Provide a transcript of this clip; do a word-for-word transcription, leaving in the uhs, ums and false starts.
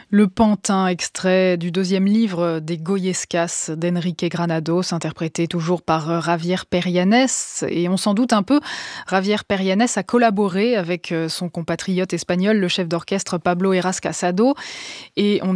Le Pantin, extrait du deuxième livre des Goyescas d'Enrique Granados, interprété toujours par euh, Javier Perianes. Et on s'en doute un peu, Javier Perianes a collaboré avec euh, son compatriote espagnol, le chef d'orchestre Pablo Heras Casado. Et on